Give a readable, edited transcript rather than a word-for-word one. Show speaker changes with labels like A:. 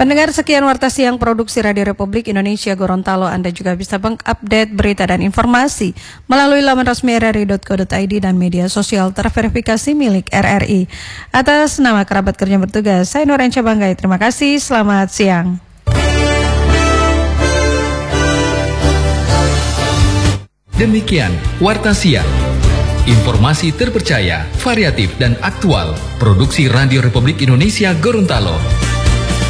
A: Pendengar, sekian Warta Siang Produksi Radio Republik Indonesia Gorontalo. Anda juga bisa mengupdate berita dan informasi melalui laman resmi rri.co.id dan media sosial terverifikasi milik RRI. Atas nama kerabat kerja bertugas, saya Nurenca Banggai. Terima kasih, selamat siang.
B: Demikian Warta Siang. Informasi terpercaya, variatif dan aktual. Produksi Radio Republik Indonesia Gorontalo.